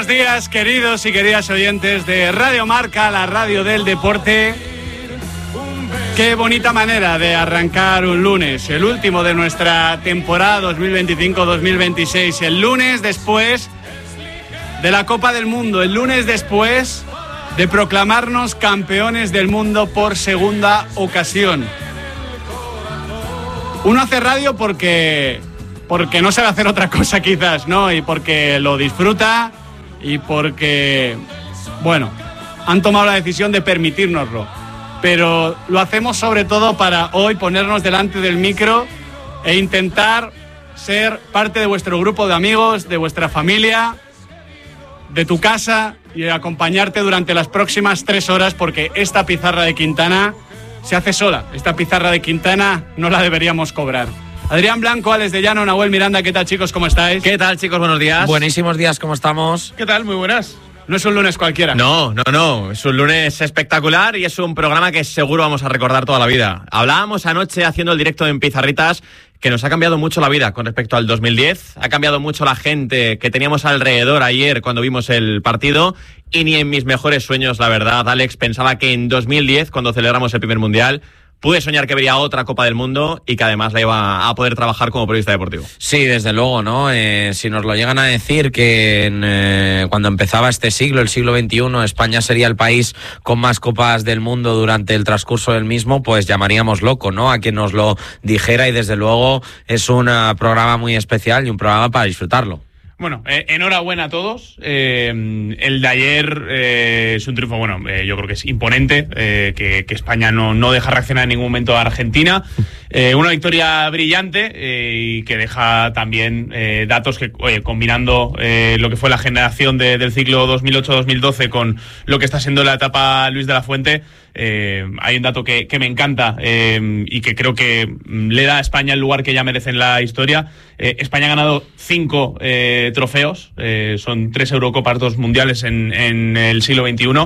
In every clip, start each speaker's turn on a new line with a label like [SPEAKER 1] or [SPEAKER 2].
[SPEAKER 1] días, queridos y queridas oyentes de Radio Marca, la radio del deporte. Qué bonita manera de arrancar un lunes, el último de nuestra temporada 2025-2026, el lunes después de la Copa del Mundo, el lunes después de proclamarnos campeones del mundo por segunda ocasión. Uno hace radio porque no sabe hacer otra cosa quizás, ¿no? Y porque lo disfruta y porque, bueno, han tomado la decisión de permitírnoslo. Pero lo hacemos sobre todo para hoy ponernos delante del micro e intentar ser parte de vuestro grupo de amigos, de vuestra familia, de tu casa y acompañarte durante las próximas 3 horas, porque esta pizarra de Quintana se hace sola. Esta pizarra de Quintana no la deberíamos cobrar. Adrián Blanco, Alex de Llano, Nahuel Miranda, ¿qué tal, chicos? ¿Cómo estáis?
[SPEAKER 2] ¿Qué tal, chicos? Buenos días.
[SPEAKER 3] Buenísimos días, ¿cómo estamos?
[SPEAKER 2] ¿Qué tal? Muy buenas.
[SPEAKER 1] No es un lunes cualquiera.
[SPEAKER 2] No. Es un lunes espectacular y es un programa que seguro vamos a recordar toda la vida. Hablábamos anoche haciendo el directo en Pizarritas que nos ha cambiado mucho la vida con respecto al 2010. Ha cambiado mucho la gente que teníamos alrededor ayer cuando vimos el partido. Y ni en mis mejores sueños, la verdad, Alex, pensaba que en 2010, cuando celebramos el primer Mundial, pude soñar que vería otra Copa del Mundo y que además la iba a poder trabajar como periodista deportivo.
[SPEAKER 3] Sí, desde luego, ¿no? Si nos lo llegan a decir que cuando empezaba este siglo, el siglo XXI, España sería el país con más Copas del Mundo durante el transcurso del mismo, pues llamaríamos loco, ¿no? A quien nos lo dijera, y desde luego es un programa muy especial y un programa para disfrutarlo.
[SPEAKER 4] Bueno, enhorabuena a todos. El de ayer es un triunfo, bueno, yo creo que es imponente, que España no deja reaccionar en ningún momento a Argentina. Una victoria brillante y que deja también datos que, combinando lo que fue la generación del ciclo 2008-2012 con lo que está siendo la etapa Luis de la Fuente. Hay un dato que me encanta y que creo que le da a España el lugar que ya merece en la historia. España ha ganado 5 trofeos, son 3 Eurocopas, 2 mundiales en el siglo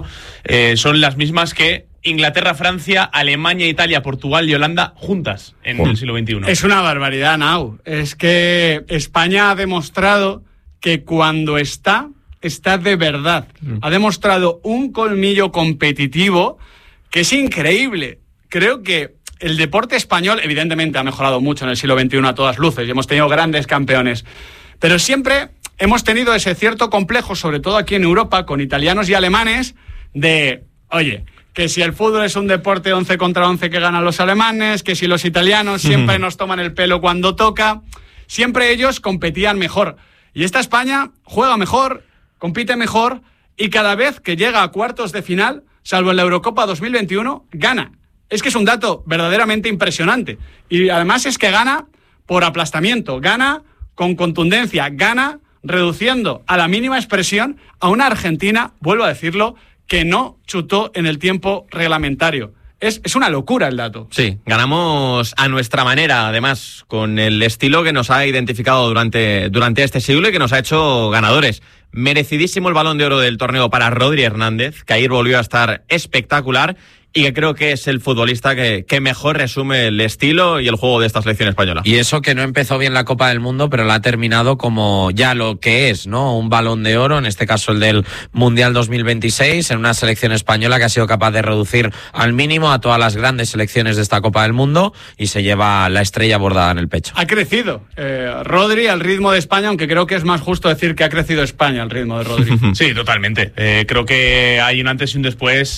[SPEAKER 4] XXI. Son las mismas que Inglaterra, Francia, Alemania, Italia, Portugal y Holanda juntas en el siglo XXI.
[SPEAKER 1] Es una barbaridad, Nau. Es que España ha demostrado que cuando está de verdad. Ha demostrado un colmillo competitivo que es increíble. Creo que el deporte español, evidentemente, ha mejorado mucho en el siglo XXI a todas luces y hemos tenido grandes campeones. Pero siempre hemos tenido ese cierto complejo, sobre todo aquí en Europa, con italianos y alemanes, de, oye, que si el fútbol es un deporte 11 contra 11 que ganan los alemanes, que si los italianos siempre nos toman el pelo cuando toca, siempre ellos competían mejor. Y esta España juega mejor, compite mejor y cada vez que llega a cuartos de final, salvo en la Eurocopa 2021, gana. Es que es un dato verdaderamente impresionante. Y además es que gana por aplastamiento, gana con contundencia, gana reduciendo a la mínima expresión a una Argentina, vuelvo a decirlo, que no chutó en el tiempo reglamentario. Es una locura el dato.
[SPEAKER 2] Sí, ganamos a nuestra manera, además, con el estilo que nos ha identificado durante este siglo y que nos ha hecho ganadores. Merecidísimo el Balón de Oro del torneo para Rodri Hernández, que ayer volvió a estar espectacular y que creo que es el futbolista que mejor resume el estilo y el juego de esta selección española.
[SPEAKER 3] Y eso que no empezó bien la Copa del Mundo, pero la ha terminado como ya lo que es, ¿no? Un Balón de Oro, en este caso el del Mundial 2026, en una selección española que ha sido capaz de reducir al mínimo a todas las grandes selecciones de esta Copa del Mundo y se lleva la estrella bordada en el pecho.
[SPEAKER 1] Ha crecido Rodri al ritmo de España, aunque creo que es más justo decir que ha crecido España al ritmo de Rodri.
[SPEAKER 4] Sí, totalmente. Creo que hay un antes y un después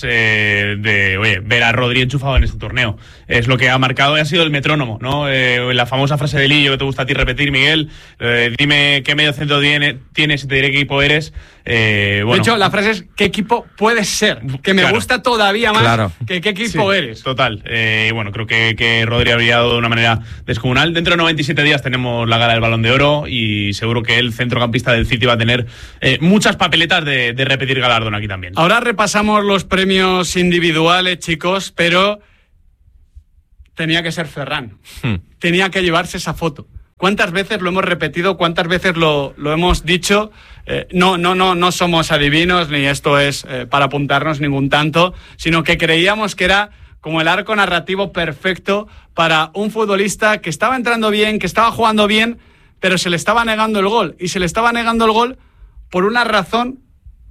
[SPEAKER 4] de ver a Rodri enchufado en este torneo. Es lo que ha marcado y ha sido el metrónomo, ¿no? La famosa frase de Lillo que te gusta a ti repetir, Miguel, dime qué medio centro tienes y te diré qué equipo eres. Bueno.
[SPEAKER 1] De hecho, la frase es ¿qué equipo puedes ser? Que me gusta todavía más que qué equipo eres.
[SPEAKER 4] Total. Bueno, creo que Rodri ha brillado de una manera descomunal. Dentro de 97 días tenemos la gala del Balón de Oro y seguro que el centrocampista del City va a tener muchas papeletas de repetir galardón aquí también.
[SPEAKER 1] Ahora repasamos los premios individuales, chicos, pero tenía que ser Ferran. Tenía que llevarse esa foto. ¿Cuántas veces lo hemos repetido? ¿Cuántas veces lo hemos dicho? No somos adivinos, ni esto es para apuntarnos ningún tanto, sino que creíamos que era como el arco narrativo perfecto para un futbolista que estaba entrando bien, que estaba jugando bien, pero se le estaba negando el gol. Y se le estaba negando el gol por una razón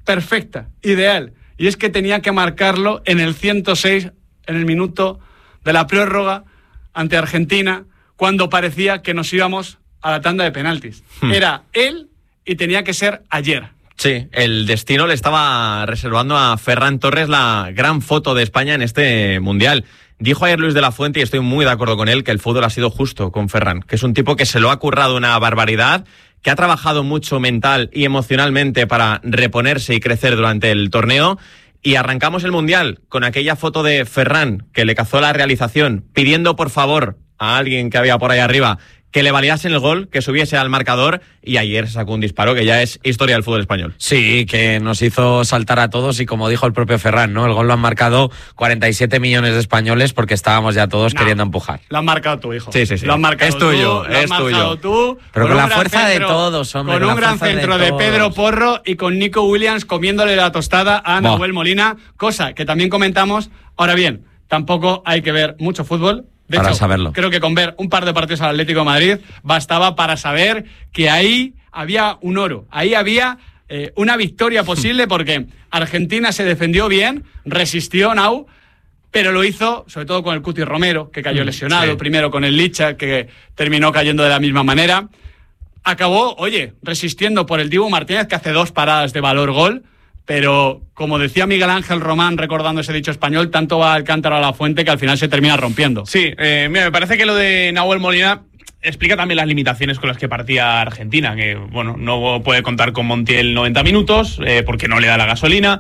[SPEAKER 1] perfecta, ideal. Y es que tenía que marcarlo en el 106, en el minuto de la prórroga ante Argentina, cuando parecía que nos íbamos a la tanda de penaltis. Era él y tenía que ser ayer.
[SPEAKER 2] Sí, el destino le estaba reservando a Ferran Torres la gran foto de España en este Mundial. Dijo ayer Luis de la Fuente, y estoy muy de acuerdo con él, que el fútbol ha sido justo con Ferran, que es un tipo que se lo ha currado una barbaridad, que ha trabajado mucho mental y emocionalmente para reponerse y crecer durante el torneo. Y arrancamos el Mundial con aquella foto de Ferran, que le cazó la realización, pidiendo por favor a alguien que había por ahí arriba que le validasen el gol, que subiese al marcador, y ayer sacó un disparo que ya es historia del fútbol español.
[SPEAKER 3] Sí, que nos hizo saltar a todos, y como dijo el propio Ferran, ¿no? El gol lo han marcado 47 millones de españoles porque estábamos ya todos queriendo empujar.
[SPEAKER 1] Lo has marcado tú, hijo.
[SPEAKER 2] Sí.
[SPEAKER 1] Lo has marcado
[SPEAKER 2] es tuyo,
[SPEAKER 1] tú, lo has marcado tú.
[SPEAKER 3] Pero con la fuerza de todos, hombre.
[SPEAKER 1] Con un gran centro de Pedro Porro y con Nico Williams comiéndole la tostada a Nahuel Molina, cosa que también comentamos. Ahora bien, tampoco hay que ver mucho fútbol. De
[SPEAKER 3] para
[SPEAKER 1] hecho,
[SPEAKER 3] saberlo.
[SPEAKER 1] Creo que con ver un par de partidos al Atlético de Madrid bastaba para saber que ahí había un oro, ahí había una victoria posible, porque Argentina se defendió bien, resistió Nau, pero lo hizo sobre todo con el Cuti Romero, que cayó lesionado, primero con el Licha, que terminó cayendo de la misma manera. Acabó, resistiendo por el Dibu Martínez, que hace 2 paradas de valor gol. Pero, como decía Miguel Ángel Román, recordando ese dicho español, tanto va al cántaro a la fuente que al final se termina rompiendo.
[SPEAKER 4] Sí, mira, me parece que lo de Nahuel Molina explica también las limitaciones con las que partía Argentina, que, bueno, no puede contar con Montiel 90 minutos, porque no le da la gasolina.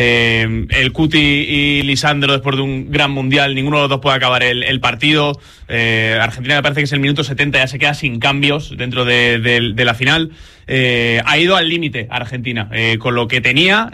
[SPEAKER 4] El Cuti y Lisandro, después de un gran mundial, ninguno de los dos puede acabar el partido. Argentina me parece que es el minuto 70, ya se queda sin cambios dentro de la final. Ha ido al límite Argentina, con lo que tenía,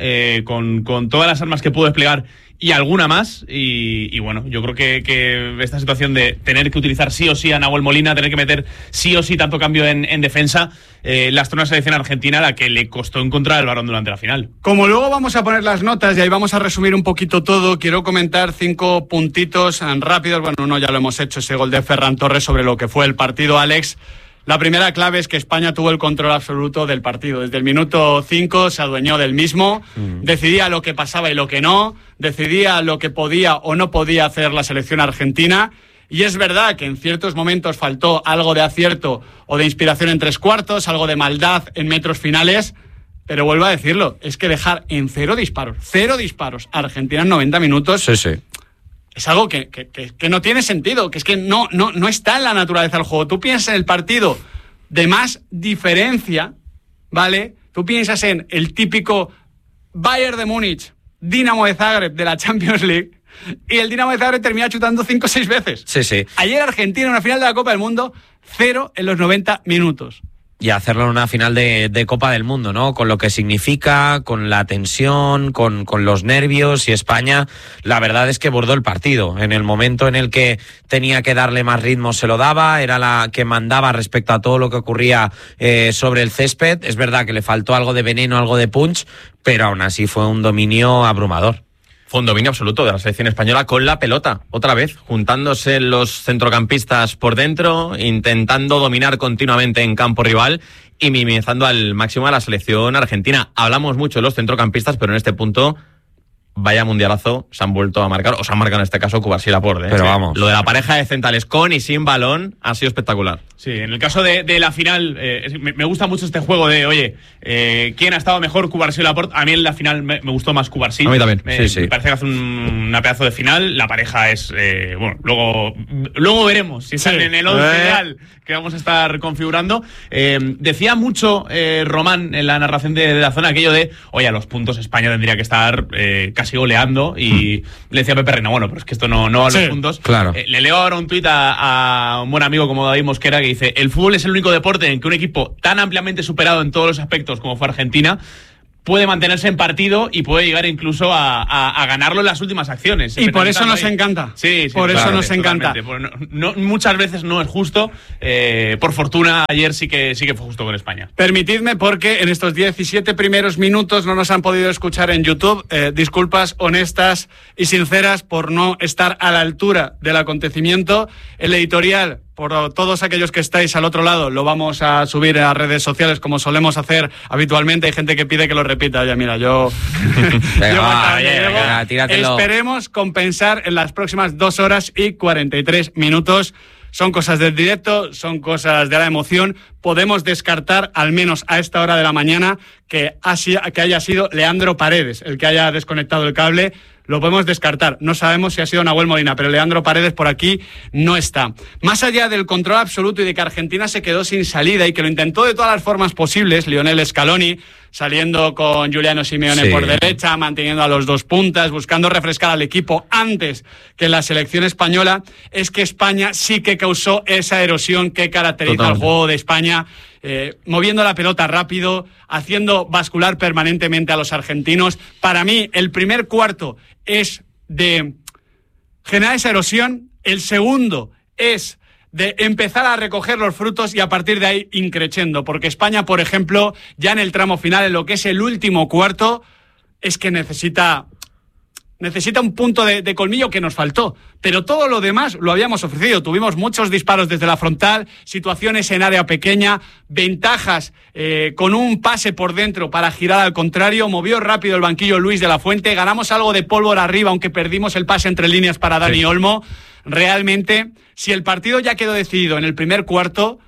[SPEAKER 4] con todas las armas que pudo desplegar y alguna más, y bueno, yo creo que esta situación de tener que utilizar sí o sí a Nahuel Molina, tener que meter sí o sí tanto cambio en defensa, lastró una selección argentina a la que le costó encontrar el balón durante la final.
[SPEAKER 1] Como luego vamos a poner las notas y ahí vamos a resumir un poquito todo, quiero comentar 5 puntitos rápidos. Bueno, uno ya lo hemos hecho, ese gol de Ferran Torres sobre lo que fue el partido, Alex. La primera clave es que España tuvo el control absoluto del partido. Desde el minuto 5 se adueñó del mismo, decidía lo que pasaba y lo que no, decidía lo que podía o no podía hacer la selección argentina. Y es verdad que en ciertos momentos faltó algo de acierto o de inspiración en 3/4, algo de maldad en metros finales, pero vuelvo a decirlo, es que dejar en 0 disparos a Argentina en 90 minutos...
[SPEAKER 3] Sí.
[SPEAKER 1] Es algo que no tiene sentido, que es que no está en la naturaleza del juego. Tú piensas en el partido de más diferencia, ¿vale? Tú piensas en el típico Bayern de Múnich, Dinamo de Zagreb de la Champions League, y el Dinamo de Zagreb termina chutando 5 o 6 veces.
[SPEAKER 3] Sí.
[SPEAKER 1] Ayer Argentina en una final de la Copa del Mundo, 0 en los 90 minutos.
[SPEAKER 3] Y hacerlo en una final de Copa del Mundo, ¿no? Con lo que significa, con la tensión, con los nervios, y España, la verdad es que bordó el partido. En el momento en el que tenía que darle más ritmo se lo daba, era la que mandaba respecto a todo lo que ocurría sobre el césped. Es verdad que le faltó algo de veneno, algo de punch, pero aún así fue un dominio abrumador.
[SPEAKER 2] Fue un dominio absoluto de la selección española con la pelota, otra vez, juntándose los centrocampistas por dentro, intentando dominar continuamente en campo rival y minimizando al máximo a la selección argentina. Hablamos mucho de los centrocampistas, pero en este punto, vaya mundialazo, se han vuelto a marcar, o se han marcado en este caso Cubarsí y Laporte.
[SPEAKER 3] Pero vamos.
[SPEAKER 2] Lo de la pareja de centrales con y sin balón ha sido espectacular.
[SPEAKER 4] Sí, en el caso de la final, me gusta mucho este juego de, ¿quién ha estado mejor, Cubarsí o Laporte? A mí en la final me gustó más Cubarsí.
[SPEAKER 2] A mí también, sí.
[SPEAKER 4] Me parece que hace una pedazo de final. La pareja es, luego veremos si están en el 11 ideal que vamos a estar configurando. Decía mucho Román en la narración de la zona aquello de, a los puntos España tendría que estar casi goleando, y le decía a Pepe Reina, pero es que esto no va a los puntos.
[SPEAKER 3] Claro.
[SPEAKER 4] Le leo ahora un tuit a un buen amigo como David Mosquera que dice: el fútbol es el único deporte en que un equipo tan ampliamente superado en todos los aspectos como fue Argentina puede mantenerse en partido y puede llegar incluso a ganarlo en las últimas acciones.
[SPEAKER 1] Y por eso nos encanta.
[SPEAKER 4] Sí,
[SPEAKER 1] por eso nos encanta.
[SPEAKER 4] Muchas veces no es justo. Por fortuna, ayer sí que fue justo con España.
[SPEAKER 1] Permitidme, porque en estos 17 primeros minutos no nos han podido escuchar en YouTube. Disculpas honestas y sinceras por no estar a la altura del acontecimiento. El editorial por todos aquellos que estáis al otro lado, lo vamos a subir a redes sociales como solemos hacer habitualmente. Hay gente que pide que lo repita. Oye, mira, yo...
[SPEAKER 3] tíratelo.
[SPEAKER 1] Esperemos compensar en las próximas 2 horas y 43 minutos. Son cosas del directo, son cosas de la emoción. Podemos descartar, al menos a esta hora de la mañana, que haya sido Leandro Paredes el que haya desconectado el cable. Lo podemos descartar. No sabemos si ha sido Nahuel Molina, pero Leandro Paredes por aquí no está. Más allá del control absoluto y de que Argentina se quedó sin salida y que lo intentó de todas las formas posibles, Lionel Scaloni, saliendo con Giuliano Simeone por derecha, manteniendo a los 2 puntas, buscando refrescar al equipo antes que la selección española, es que España sí que causó esa erosión que caracteriza al juego de España, moviendo la pelota rápido, haciendo bascular permanentemente a los argentinos. Para mí, el primer cuarto es de generar esa erosión, el segundo es de empezar a recoger los frutos y a partir de ahí increciendo, porque España, por ejemplo, ya en el tramo final, en lo que es el último cuarto, es que necesita un punto de colmillo que nos faltó, pero todo lo demás lo habíamos ofrecido. Tuvimos muchos disparos desde la frontal, situaciones en área pequeña, ventajas con un pase por dentro para girar al contrario, movió rápido el banquillo Luis de la Fuente, ganamos algo de pólvora arriba, aunque perdimos el pase entre líneas para Dani Olmo. Realmente, si el partido ya quedó decidido en el primer cuarto,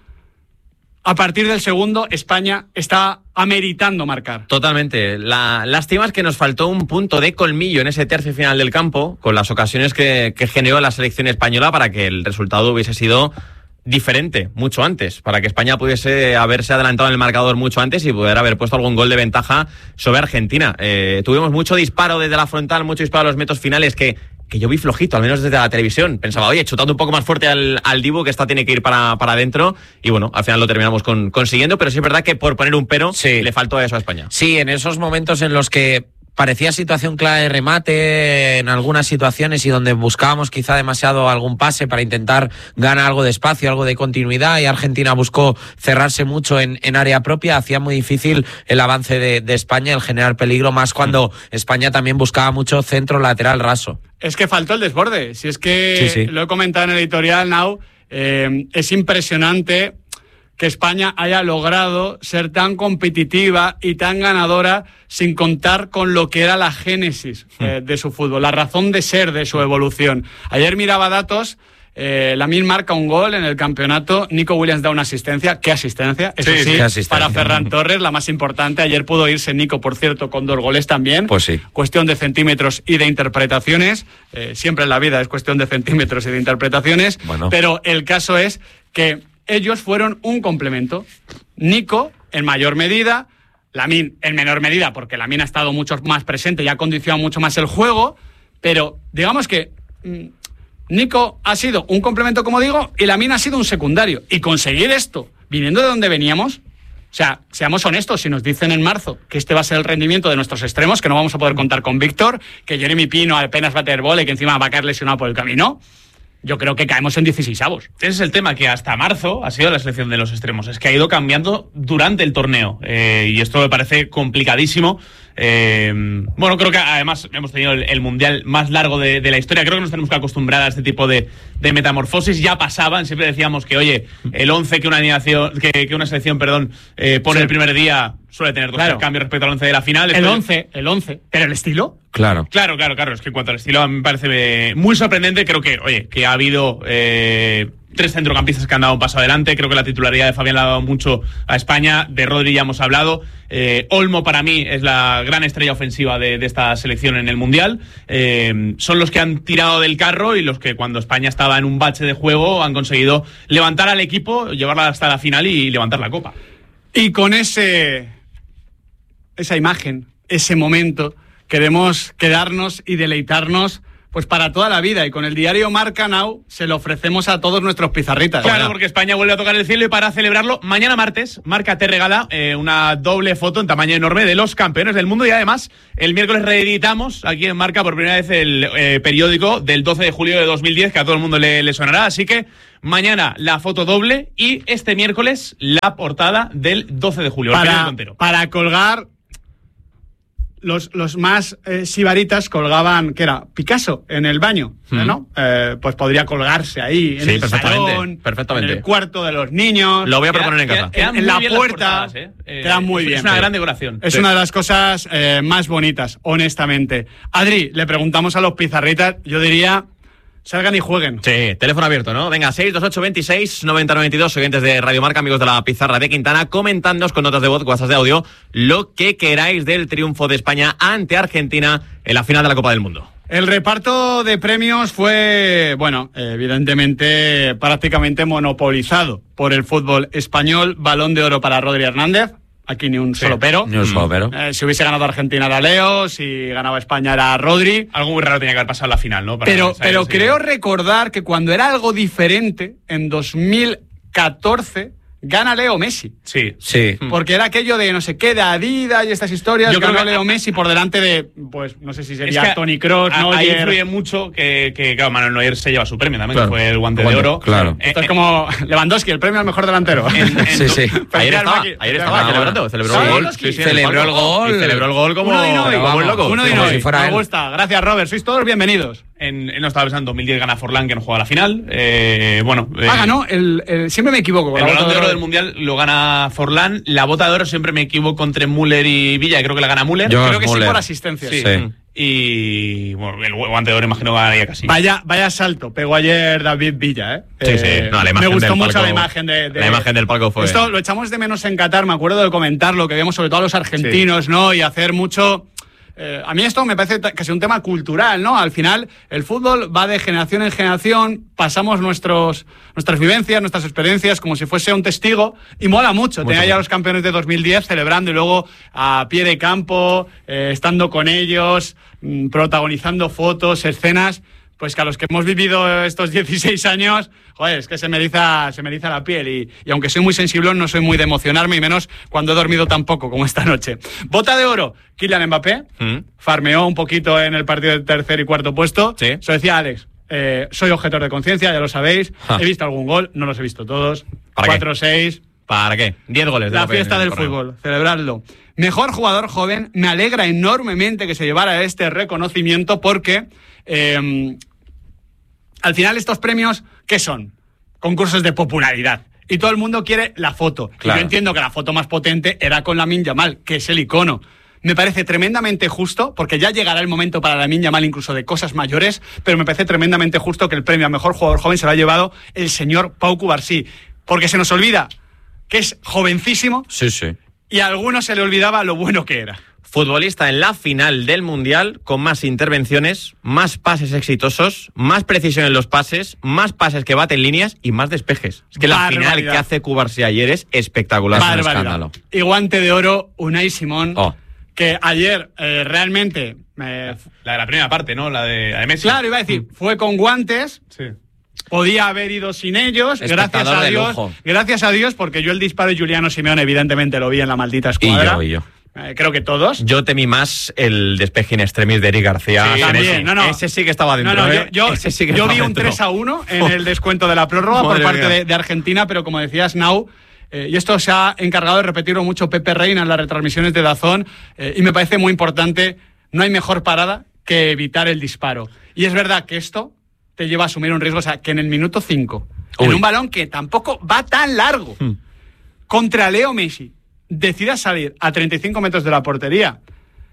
[SPEAKER 1] a partir del segundo, España está ameritando marcar.
[SPEAKER 2] Totalmente. La lástima es que nos faltó un punto de colmillo en ese tercio final del campo, con las ocasiones que generó la selección española para que el resultado hubiese sido diferente mucho antes, para que España pudiese haberse adelantado en el marcador mucho antes y poder haber puesto algún gol de ventaja sobre Argentina. Tuvimos mucho disparo desde la frontal, mucho disparo a los metros finales que yo vi flojito, al menos desde la televisión. Pensaba, oye, chutando un poco más fuerte al Dibu, que esta tiene que ir para adentro. Y bueno, al final lo terminamos consiguiendo, pero sí es verdad que por poner un pero, le faltó eso a España.
[SPEAKER 3] Sí, en esos momentos en los que parecía situación clara de remate en algunas situaciones y donde buscábamos quizá demasiado algún pase para intentar ganar algo de espacio, algo de continuidad, y Argentina buscó cerrarse mucho en área propia, hacía muy difícil el avance de España, el generar peligro, más cuando España también buscaba mucho centro lateral raso.
[SPEAKER 1] Es que faltó el desborde, si es que lo he comentado en el editorial, Now, es impresionante que España haya logrado ser tan competitiva y tan ganadora sin contar con lo que era la génesis de su fútbol, la razón de ser de su evolución. Ayer miraba datos, Lamine marca un gol en el campeonato, Nico Williams da una asistencia. ¿Qué asistencia? Eso sí, para Ferran Torres, la más importante. Ayer pudo irse Nico, por cierto, con 2 goles también.
[SPEAKER 3] Pues sí.
[SPEAKER 1] Cuestión de centímetros y de interpretaciones. Siempre en la vida es cuestión de centímetros y de interpretaciones.
[SPEAKER 3] Bueno.
[SPEAKER 1] Pero el caso es que ellos fueron un complemento. Nico, en mayor medida, Lamine en menor medida, porque Lamine ha estado mucho más presente y ha condicionado mucho más el juego, pero digamos que Nico ha sido un complemento, como digo, y Lamine ha sido un secundario. Y conseguir esto, viniendo de donde veníamos, o sea, seamos honestos, si nos dicen en marzo que este va a ser el rendimiento de nuestros extremos, que no vamos a poder contar con Víctor, que Jeremy Pino apenas va a tener bola y que encima va a caer lesionado por el camino, yo creo que caemos en 16avos.
[SPEAKER 4] Ese es el tema, que hasta marzo ha sido la selección de los extremos. Es que ha ido cambiando durante el torneo. Y esto me parece complicadísimo. Bueno, creo que además hemos tenido el mundial más largo de la historia. Creo que nos tenemos que acostumbrar a este tipo de metamorfosis. Ya pasaban, siempre decíamos que, oye, el 11 que una selección pone el primer día suele tener 2 cambios respecto al 11 de la final.
[SPEAKER 1] El 11, pero el estilo.
[SPEAKER 3] Claro.
[SPEAKER 4] Es que en cuanto al estilo me parece muy sorprendente. Creo que, oye, que ha habido 3 centrocampistas que han dado un paso adelante. Creo que la titularidad de Fabián le ha dado mucho a España. De Rodri ya hemos hablado. Olmo para mí es la gran estrella ofensiva de esta selección en el Mundial. Son los que han tirado del carro y los que cuando España estaba en un bache de juego han conseguido levantar al equipo, llevarla hasta la final y levantar la copa.
[SPEAKER 1] Y con esa imagen, ese momento, queremos quedarnos y deleitarnos pues para toda la vida, y con el diario Marca Now se lo ofrecemos a todos nuestros pizarritas.
[SPEAKER 4] Claro, porque España vuelve a tocar el cielo, y para celebrarlo, mañana martes, Marca te regala una doble foto en tamaño enorme de los campeones del mundo, y además el miércoles reeditamos aquí en Marca por primera vez el periódico del 12 de julio de 2010, que a todo el mundo le sonará, así que mañana la foto doble y este miércoles la portada del 12 de julio.
[SPEAKER 1] Para colgar los más sibaritas colgaban, ¿qué era? Picasso en el baño, ¿no? Pues podría colgarse ahí, en el salón,
[SPEAKER 2] perfectamente.
[SPEAKER 1] en el cuarto de los niños.
[SPEAKER 2] Lo voy a proponer en casa.
[SPEAKER 1] En la puerta. Queda muy bien.
[SPEAKER 4] Es una gran decoración.
[SPEAKER 1] Es una de las cosas más bonitas, honestamente. Adri, le preguntamos a los pizarritas, yo diría... Salgan y jueguen.
[SPEAKER 2] Sí, teléfono abierto, ¿no? Venga, 628 26 90 92, oyentes de Radio Marca, amigos de la Pizarra de Quintana, comentadnos con notas de voz, WhatsApp de audio, lo que queráis del triunfo de España ante Argentina en la final de la Copa del Mundo.
[SPEAKER 1] El reparto de premios fue, bueno, evidentemente prácticamente monopolizado por el fútbol español. Balón de oro para Rodri Hernández. Aquí ni un solo pero.
[SPEAKER 3] Ni un solo pero.
[SPEAKER 1] Si hubiese ganado Argentina era Leo, si ganaba España era Rodri.
[SPEAKER 4] Algo muy raro tenía que haber pasado en la final, ¿no?
[SPEAKER 1] Pero creo recordar que cuando era algo diferente, en 2014, gana Leo Messi.
[SPEAKER 4] Sí.
[SPEAKER 1] Porque era aquello de no sé qué, de Adidas y estas historias.
[SPEAKER 4] Yo creo
[SPEAKER 1] ganó
[SPEAKER 4] que
[SPEAKER 1] Leo Messi por delante de, pues no sé si sería Toni Kroos, Neuer.
[SPEAKER 4] Ahí influye mucho que claro, Manuel Neuer se lleva su premio también, que fue el guante de oro.
[SPEAKER 3] Claro.
[SPEAKER 1] Esto es como Lewandowski, el premio al mejor delantero.
[SPEAKER 3] Sí.
[SPEAKER 2] Ayer estaba celebrando, celebró el gol.
[SPEAKER 3] Celebró el gol.
[SPEAKER 2] Y celebró el gol como un loco.
[SPEAKER 1] Uno de
[SPEAKER 3] Como
[SPEAKER 1] hoy.
[SPEAKER 3] si fuera
[SPEAKER 1] Me
[SPEAKER 3] él.
[SPEAKER 1] gusta. Gracias, Robert. Sois todos bienvenidos.
[SPEAKER 4] No estaba pensando, en 2010 gana Forlán, que no juega la final.
[SPEAKER 1] Ganó. Siempre me equivoco.
[SPEAKER 4] El balón de oro del Mundial lo gana Forlán. La bota de oro siempre me equivoco entre Müller y Villa, y creo que la gana Müller.
[SPEAKER 1] Creo que
[SPEAKER 3] Müller.
[SPEAKER 1] sí por asistencia.
[SPEAKER 3] Sí.
[SPEAKER 4] Y bueno, el guante de oro imagino que ganaría casi.
[SPEAKER 1] Vaya salto pegó ayer David Villa, ¿eh?
[SPEAKER 2] Sí. No, la imagen
[SPEAKER 1] me gustó
[SPEAKER 2] del
[SPEAKER 1] mucho
[SPEAKER 2] palco,
[SPEAKER 1] la imagen de...
[SPEAKER 2] La imagen del palco fue...
[SPEAKER 1] Esto lo echamos de menos en Qatar, me acuerdo de comentarlo, que vemos sobre todo a los argentinos, ¿no? Y hacer mucho... a mí esto me parece casi un tema cultural, ¿no? Al final, el fútbol va de generación en generación, pasamos nuestras vivencias, nuestras experiencias como si fuese un testigo, y mola mucho. Tener ya a los campeones de 2010 celebrando y luego a pie de campo, estando con ellos, protagonizando fotos, escenas, pues que a los que hemos vivido estos 16 años, joder, es que se me eriza la piel y aunque soy muy sensible, no soy muy de emocionarme, y menos cuando he dormido tan poco como esta noche. Bota de oro, Kylian Mbappé, farmeó un poquito en el partido del tercer y cuarto puesto.
[SPEAKER 2] Sí.
[SPEAKER 1] Se decía Alex, soy objetor de conciencia, ya lo sabéis, he visto algún gol, no los he visto todos, 4-6...
[SPEAKER 2] ¿Para qué? 10 goles.
[SPEAKER 1] La fiesta del fútbol, celebrarlo. Mejor jugador joven, me alegra enormemente que se llevara este reconocimiento porque al final estos premios, ¿qué son? Concursos de popularidad. Y todo el mundo quiere la foto.
[SPEAKER 3] Claro.
[SPEAKER 1] Y yo entiendo que la foto más potente era con Lamine Yamal, que es el icono. Me parece tremendamente justo, porque ya llegará el momento para Lamine Yamal incluso de cosas mayores, pero me parece tremendamente justo que el premio a mejor jugador joven se lo ha llevado el señor Pau Cubarsí. Porque se nos olvida que es jovencísimo.
[SPEAKER 3] Sí.
[SPEAKER 1] Y a algunos se le olvidaba lo bueno que era.
[SPEAKER 2] Futbolista en la final del Mundial con más intervenciones, más pases exitosos, más precisión en los pases, más pases que baten líneas y más despejes. Es que la final que hace Cubarsí ayer es espectacular.
[SPEAKER 3] Es un escándalo.
[SPEAKER 1] Y guante de oro, Unai Simón,
[SPEAKER 3] Oh.
[SPEAKER 1] que ayer realmente...
[SPEAKER 4] La de la primera parte, ¿no? La de Messi.
[SPEAKER 1] Claro, iba a decir, fue con guantes...
[SPEAKER 4] Sí.
[SPEAKER 1] Podía haber ido sin ellos,
[SPEAKER 3] Espectador de lujo.
[SPEAKER 1] gracias a Dios, porque yo el disparo de Juliano Simeone evidentemente lo vi en la maldita escuadra.
[SPEAKER 3] Y yo.
[SPEAKER 1] Creo que todos.
[SPEAKER 2] Yo temí más el despeje in extremis de Eric García.
[SPEAKER 1] Sí, también,
[SPEAKER 2] Ese sí que estaba dentro.
[SPEAKER 1] Yo vi un 3-1 en el descuento de la prórroga por parte de Argentina, pero como decías, Nau, y esto se ha encargado de repetirlo mucho Pepe Reina en las retransmisiones de DAZN, y me parece muy importante, no hay mejor parada que evitar el disparo. Y es verdad que esto te lleva a asumir un riesgo, o sea, que en el minuto 5, en un balón que tampoco va tan largo, contra Leo Messi, decidas salir a 35 metros de la portería,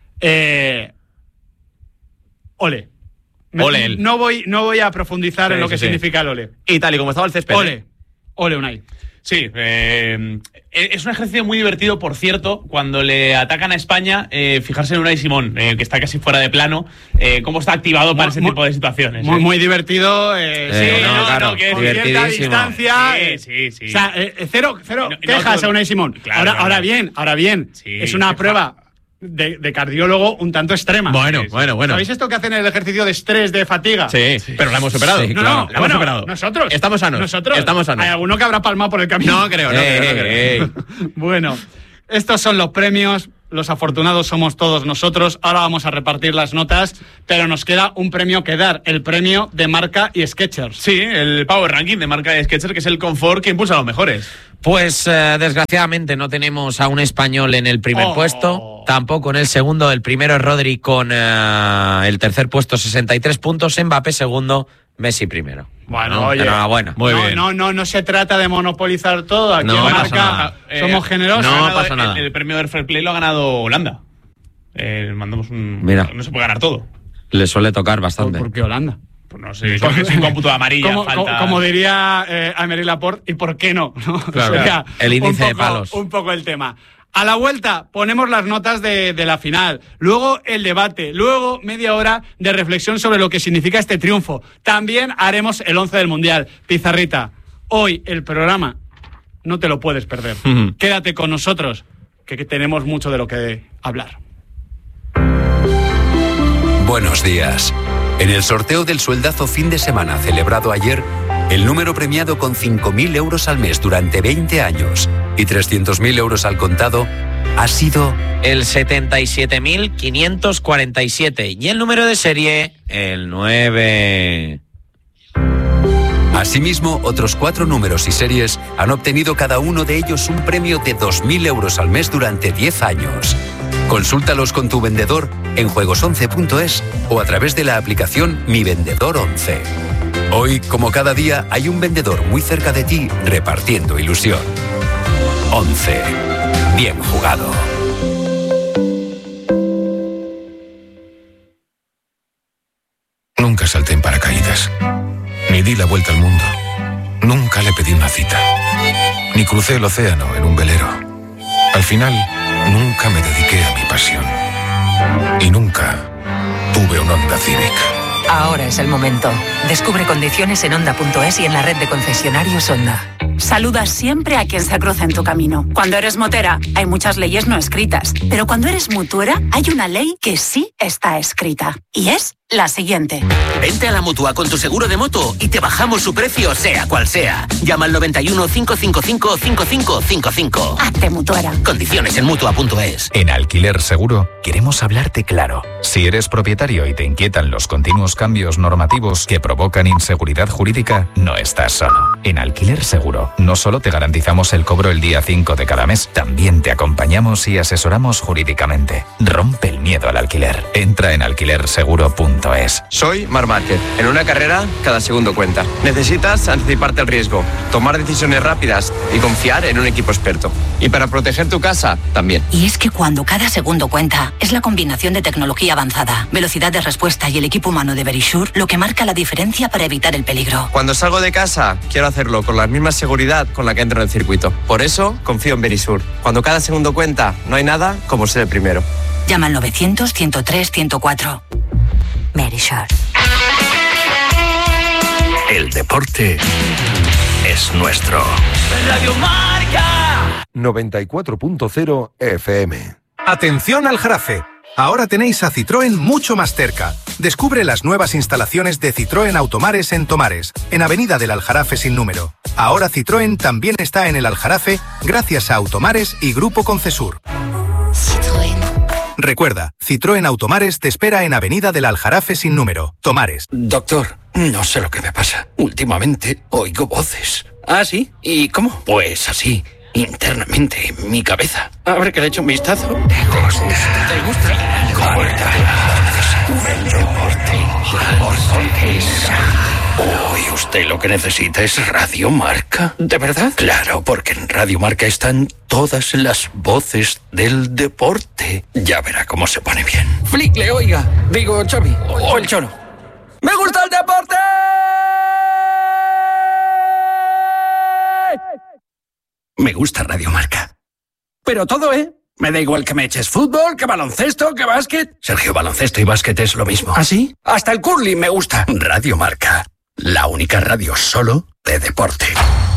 [SPEAKER 1] ole.
[SPEAKER 2] Ole él.
[SPEAKER 1] No voy a profundizar en lo que significa el ole.
[SPEAKER 2] Y tal y como estaba el césped.
[SPEAKER 1] Ole Unai.
[SPEAKER 4] Sí, es un ejercicio muy divertido, por cierto, cuando le atacan a España, fijarse en Unai Simón, que está casi fuera de plano, cómo está activado para ese tipo de situaciones.
[SPEAKER 1] Muy divertido.
[SPEAKER 3] claro,
[SPEAKER 1] con cierta distancia.
[SPEAKER 4] Sí.
[SPEAKER 1] O sea, cero quejas a Unai Simón.
[SPEAKER 4] Claro,
[SPEAKER 1] ahora bien,
[SPEAKER 4] Sí,
[SPEAKER 1] es una prueba de cardiólogo un tanto extrema.
[SPEAKER 2] Bueno.
[SPEAKER 1] ¿Sabéis esto que hacen el ejercicio de estrés, de fatiga?
[SPEAKER 2] Sí, pero la hemos superado.
[SPEAKER 3] Sí,
[SPEAKER 1] No,
[SPEAKER 3] claro.
[SPEAKER 2] La hemos superado.
[SPEAKER 1] Nosotros.
[SPEAKER 2] Estamos sanos. Estamos
[SPEAKER 1] Hay alguno que habrá palmado por el camino.
[SPEAKER 2] No creo.
[SPEAKER 1] Bueno, estos son los premios. Los afortunados somos todos nosotros. Ahora vamos a repartir las notas, pero nos queda un premio que dar, el premio de Marca y Skechers.
[SPEAKER 4] Sí, el Power Ranking de Marca y Skechers, que es el confort que impulsa a los mejores.
[SPEAKER 3] Pues desgraciadamente no tenemos a un español en el primer puesto. Tampoco en el segundo. El primero es Rodri con el tercer puesto, 63 puntos. Mbappé segundo, Messi primero.
[SPEAKER 1] Bueno, oye,
[SPEAKER 3] enhorabuena.
[SPEAKER 2] Muy bien.
[SPEAKER 1] No se trata de monopolizar todo. Aquí
[SPEAKER 2] No
[SPEAKER 1] en
[SPEAKER 2] pasa
[SPEAKER 1] Marca
[SPEAKER 2] nada.
[SPEAKER 1] somos generosos.
[SPEAKER 2] No pasa nada.
[SPEAKER 4] El premio del Fair Play lo ha ganado Holanda. Mandamos
[SPEAKER 3] Mira.
[SPEAKER 4] No se puede ganar todo.
[SPEAKER 3] Le suele tocar bastante.
[SPEAKER 1] ¿Por qué Holanda?
[SPEAKER 4] Pues no sé, sin cómputo de amarilla, falta...
[SPEAKER 1] Como diría Aymeric Laporte, ¿y por qué no?
[SPEAKER 3] Claro,
[SPEAKER 1] Sería
[SPEAKER 3] el índice
[SPEAKER 1] un
[SPEAKER 3] de palos.
[SPEAKER 1] Un poco el tema. A la vuelta ponemos las notas de la final, luego el debate, luego media hora de reflexión sobre lo que significa este triunfo. También haremos el 11 del Mundial. Pizarrita, hoy el programa no te lo puedes perder. Quédate con nosotros, que tenemos mucho de lo que hablar.
[SPEAKER 5] Buenos días. En el sorteo del sueldazo fin de semana celebrado ayer, el número premiado con 5.000 euros al mes durante 20 años y 300.000 euros al contado ha sido
[SPEAKER 3] el 77.547 y el número de serie, el 9.
[SPEAKER 5] Asimismo, otros 4 números y series han obtenido cada uno de ellos un premio de 2.000 euros al mes durante 10 años. Consúltalos con tu vendedor en juegos11.es o a través de la aplicación Mi Vendedor 11. Hoy, como cada día, hay un vendedor muy cerca de ti repartiendo ilusión. 11. Bien jugado.
[SPEAKER 6] Nunca salté en paracaídas, ni di la vuelta al mundo, nunca le pedí una cita, ni crucé el océano en un velero. Al final, nunca me dediqué a mi pasión y nunca tuve un Honda Civic.
[SPEAKER 7] Ahora es el momento. Descubre condiciones en Honda.es y en la red de concesionarios Honda.
[SPEAKER 8] Saluda siempre a quien se cruza en tu camino. Cuando eres motera, hay muchas leyes no escritas. Pero cuando eres mutuera, hay una ley que sí está escrita. Y es la siguiente.
[SPEAKER 9] Vente a la Mutua con tu seguro de moto y te bajamos su precio, sea cual sea. Llama al 91 555 5555.
[SPEAKER 8] Hazte mutuera.
[SPEAKER 9] Condiciones en Mutua.es.
[SPEAKER 10] En Alquiler Seguro queremos hablarte claro. Si eres propietario y te inquietan los continuos cambios normativos que provocan inseguridad jurídica, no estás solo. En Alquiler Seguro no solo te garantizamos el cobro el día 5 de cada mes, también te acompañamos y asesoramos jurídicamente. Rompe el miedo al alquiler. Entra en alquilerseguro.es.
[SPEAKER 11] Soy Marc Márquez. En una carrera, cada segundo cuenta. Necesitas anticiparte al riesgo, tomar decisiones rápidas y confiar en un equipo experto. Y para proteger tu casa, también.
[SPEAKER 12] Y es que cuando cada segundo cuenta, es la combinación de tecnología avanzada, velocidad de respuesta y el equipo humano de Verisure lo que marca la diferencia para evitar el peligro.
[SPEAKER 11] Cuando salgo de casa, quiero hacerlo con la misma seguridad con la que entro en el circuito. Por eso, confío en Verisure. Cuando cada segundo cuenta, no hay nada como ser el primero.
[SPEAKER 12] Llama al 900-103-104. Verisure.
[SPEAKER 13] El deporte es nuestro.
[SPEAKER 9] Radio Marca
[SPEAKER 13] 94.0 FM.
[SPEAKER 14] Atención al Jarafe. Ahora tenéis a Citroën mucho más cerca. Descubre las nuevas instalaciones de Citroën Automares en Tomares, en Avenida del Aljarafe sin número. Ahora Citroën también está en el Aljarafe gracias a Automares y Grupo Concesur.
[SPEAKER 12] Citroën.
[SPEAKER 14] Recuerda, Citroën Automares te espera en Avenida del Aljarafe sin número, Tomares.
[SPEAKER 15] Doctor, no sé lo que me pasa. Últimamente oigo voces. ¿Ah, sí? ¿Y cómo? Pues así, internamente, en mi cabeza. A ver que le echo un vistazo. ¿Te gusta? Uy, usted lo que necesita es Radio Marca. ¿De verdad? Claro, porque en Radio Marca están todas las voces del deporte. Ya verá cómo se pone bien. Flickle, oiga. Digo, Xavi. O el Cholo. ¡Me gusta el deporte! Me gusta Radio Marca. Pero todo, ¿eh? Me da igual que me eches fútbol, que baloncesto, que básquet. Sergio, baloncesto y básquet es lo mismo. ¿Ah, sí? Hasta el curling me gusta. Radio Marca. La única radio solo de deporte.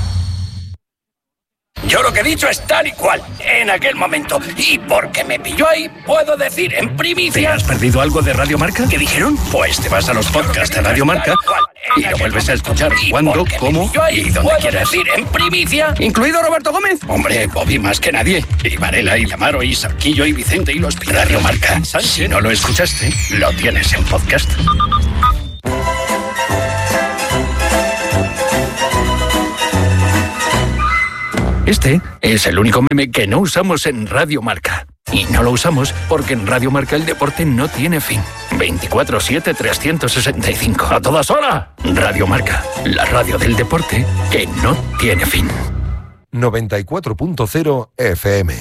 [SPEAKER 15] Yo lo que he dicho es tal y cual, en aquel momento. Y porque me pilló ahí, puedo decir en primicia... ¿Te has perdido algo de Radio Marca? ¿Qué dijeron? Pues te vas a los podcasts de Radio Marca y lo vuelves a escuchar cuando, cómo y donde quieras. Decir en primicia, incluido Roberto Gómez. Hombre, Bobby más que nadie. Y Varela, y Lamaro, y Sarquillo, y Vicente, y los Radio Marca. Si no lo escuchaste, lo tienes en podcast. Este es el único meme que no usamos en Radio Marca. Y no lo usamos porque en Radio Marca el deporte no tiene fin. 24/7, 365. ¡A todas horas! Radio Marca, la radio del deporte que no tiene fin.
[SPEAKER 13] 94.0 FM.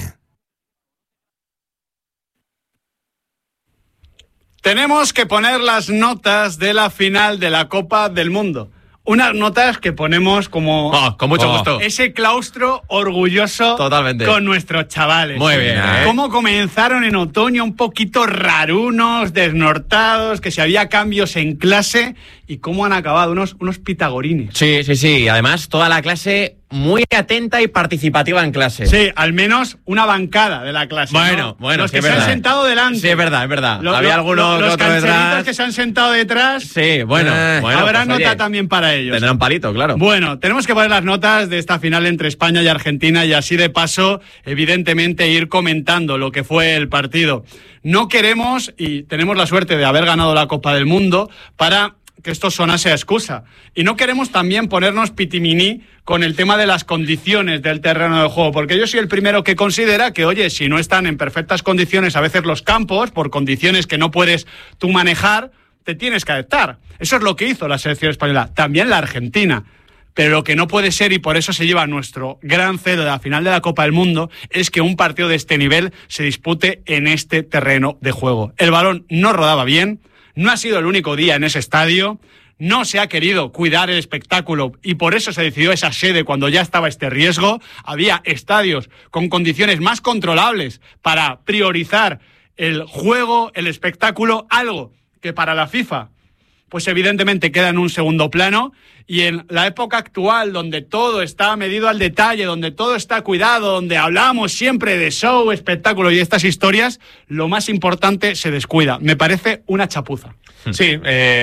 [SPEAKER 1] Tenemos que poner las notas de la final de la Copa del Mundo. Unas notas que ponemos como...
[SPEAKER 2] con mucho gusto.
[SPEAKER 1] Ese claustro orgulloso.
[SPEAKER 2] Totalmente.
[SPEAKER 1] Con nuestros chavales.
[SPEAKER 2] Muy bien.
[SPEAKER 1] Cómo comenzaron en otoño un poquito rarunos, desnortados, que si había cambios en clase y cómo han acabado unos pitagorines.
[SPEAKER 2] Sí. Además, toda la clase muy atenta y participativa en clase.
[SPEAKER 1] Sí, al menos una bancada de la clase.
[SPEAKER 2] Bueno,
[SPEAKER 1] los
[SPEAKER 2] sí,
[SPEAKER 1] que se han sentado delante.
[SPEAKER 2] Sí, es verdad. Había algunos
[SPEAKER 1] los
[SPEAKER 2] otros detrás.
[SPEAKER 1] que se han sentado detrás.
[SPEAKER 2] Sí, bueno.
[SPEAKER 1] Habrá
[SPEAKER 2] pues,
[SPEAKER 1] nota también para ellos.
[SPEAKER 2] Tendrán palito, claro.
[SPEAKER 1] Bueno, tenemos que poner las notas de esta final entre España y Argentina y así de paso, evidentemente, ir comentando lo que fue el partido. No queremos, y tenemos la suerte de haber ganado la Copa del Mundo, para que esto sonase a excusa. Y no queremos también ponernos pitiminí con el tema de las condiciones del terreno de juego, porque yo soy el primero que considera que, oye, si no están en perfectas condiciones a veces los campos, por condiciones que no puedes tú manejar, te tienes que adaptar. Eso es lo que hizo la selección española, también la Argentina. Pero lo que no puede ser, y por eso se lleva nuestro gran celo de la final de la Copa del Mundo, es que un partido de este nivel se dispute en este terreno de juego. El balón no rodaba bien, no ha sido el único día en ese estadio, no se ha querido cuidar el espectáculo y por eso se decidió esa sede cuando ya estaba este riesgo. Había estadios con condiciones más controlables para priorizar el juego, el espectáculo, algo que para la FIFA pues evidentemente queda en un segundo plano, y en la época actual donde todo está medido al detalle, donde todo está cuidado, donde hablamos siempre de show, espectáculo y estas historias, lo más importante se descuida. Me parece una chapuza.
[SPEAKER 4] Sí,